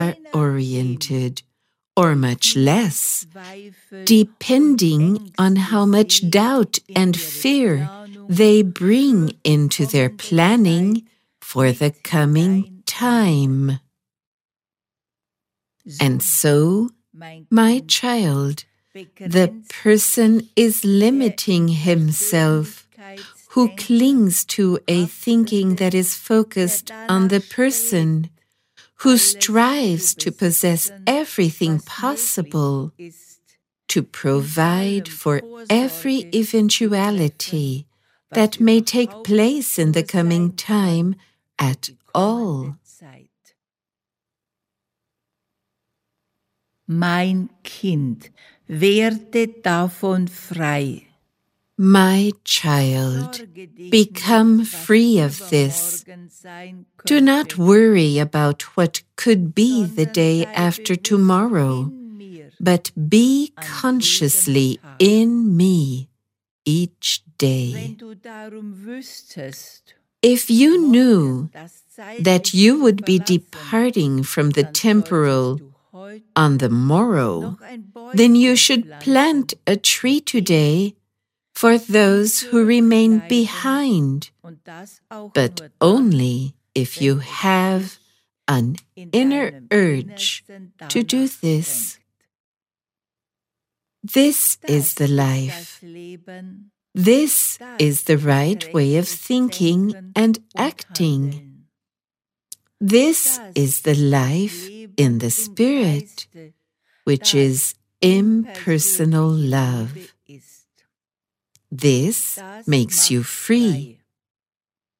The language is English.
oriented, or much less, depending on how much doubt and fear they bring into their planning for the coming time. And so, my child, the person is limiting himself who clings to a thinking that is focused on the person, who strives to possess everything possible, to provide for every eventuality that may take place in the coming time at all. Mein Kind, werde davon frei. My child, become free of this. Do not worry about what could be the day after tomorrow, but be consciously in me each day. If you knew that you would be departing from the temporal on the morrow, then you should plant a tree today for those who remain behind, but only if you have an inner urge to do this. This is the life. This is the right way of thinking and acting. This is the life in the Spirit, which is impersonal love. This makes you free